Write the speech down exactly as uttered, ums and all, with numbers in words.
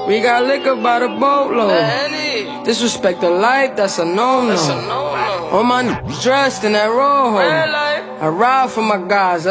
We got liquor by the boatload. Disrespect the life, that's a no-no. All my n****s dressed in that rojo. I ride for my guys.